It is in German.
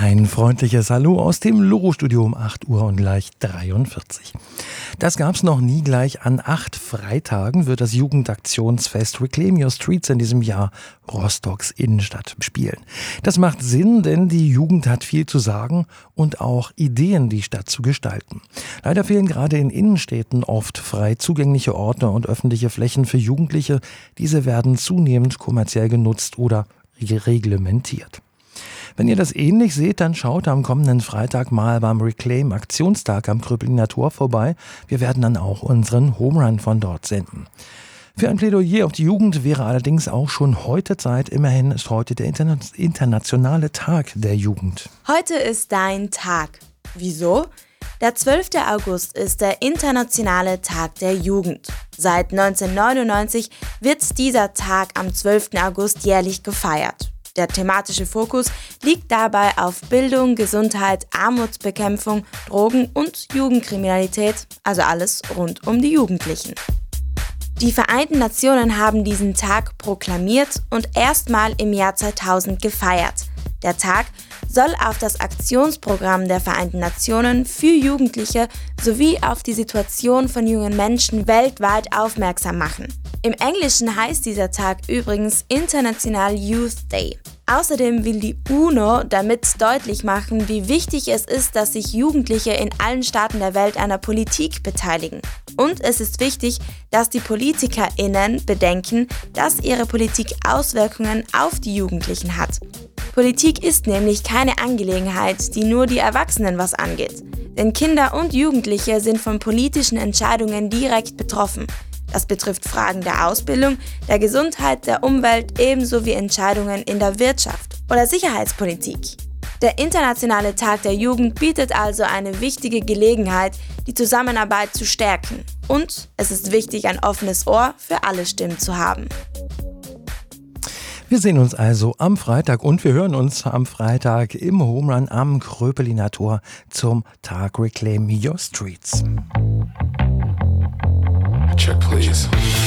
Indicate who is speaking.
Speaker 1: Ein freundliches Hallo aus dem Loro-Studio um 8 Uhr und gleich 43. Das gab's noch nie. Gleich an 8 Freitagen wird das Jugendaktionsfest Reclaim Your Streets in diesem Jahr Rostocks Innenstadt spielen. Das macht Sinn, denn die Jugend hat viel zu sagen und auch Ideen, die Stadt zu gestalten. Leider fehlen gerade in Innenstädten oft frei zugängliche Orte und öffentliche Flächen für Jugendliche. Diese werden zunehmend kommerziell genutzt oder reglementiert. Wenn ihr das ähnlich seht, dann schaut am kommenden Freitag mal beim Reclaim-Aktionstag am Kröpeliner Tor vorbei. Wir werden dann auch unseren Home Run von dort senden. Für ein Plädoyer auf die Jugend wäre allerdings auch schon heute Zeit. Immerhin ist heute der internationale Tag der Jugend.
Speaker 2: Heute ist dein Tag. Wieso? Der 12. August ist der internationale Tag der Jugend. Seit 1999 wird dieser Tag am 12. August jährlich gefeiert. Der thematische Fokus liegt dabei auf Bildung, Gesundheit, Armutsbekämpfung, Drogen- und Jugendkriminalität, also alles rund um die Jugendlichen. Die Vereinten Nationen haben diesen Tag proklamiert und erstmal im Jahr 2000 gefeiert. Der Tag soll auf das Aktionsprogramm der Vereinten Nationen für Jugendliche sowie auf die Situation von jungen Menschen weltweit aufmerksam machen. Im Englischen heißt dieser Tag übrigens International Youth Day. Außerdem will die UNO damit deutlich machen, wie wichtig es ist, dass sich Jugendliche in allen Staaten der Welt an der Politik beteiligen. Und es ist wichtig, dass die PolitikerInnen bedenken, dass ihre Politik Auswirkungen auf die Jugendlichen hat. Politik ist nämlich keine Angelegenheit, die nur die Erwachsenen was angeht. Denn Kinder und Jugendliche sind von politischen Entscheidungen direkt betroffen. Das betrifft Fragen der Ausbildung, der Gesundheit, der Umwelt, ebenso wie Entscheidungen in der Wirtschaft oder Sicherheitspolitik. Der Internationale Tag der Jugend bietet also eine wichtige Gelegenheit, die Zusammenarbeit zu stärken. Und es ist wichtig, ein offenes Ohr für alle Stimmen zu haben.
Speaker 1: Wir sehen uns also am Freitag und wir hören uns am Freitag im Home Run am Kröpeliner Tor zum Tag Reclaim Your Streets.
Speaker 3: Check, please.